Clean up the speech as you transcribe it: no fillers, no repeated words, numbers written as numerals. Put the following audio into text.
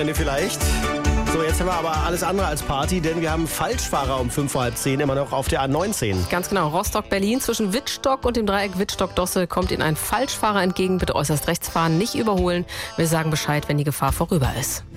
Vielleicht. So, jetzt haben wir aber alles andere als Party, denn wir haben Falschfahrer um 5:30 immer noch auf der A19. Ganz genau, Rostock-Berlin zwischen Wittstock und dem Dreieck Wittstock-Dosse kommt Ihnen ein Falschfahrer entgegen. Bitte äußerst rechts fahren, nicht überholen. Wir sagen Bescheid, wenn die Gefahr vorüber ist.